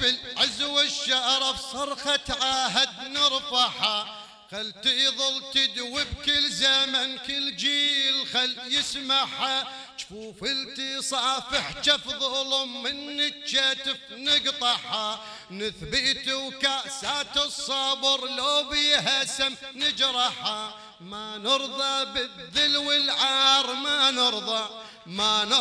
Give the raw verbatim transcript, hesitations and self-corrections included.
بالعز والشرف صرخة عهد نرفعها، خل تظل تدوي بكل زمن كل جيل خل يسمعها، جفوف التصافح جف ظلم من الكتف نقطعها، نثبت وكاسات الصبر لو بيها سم نجرحها، ما نرضى بالذل والعار ما نرضى ما نرضى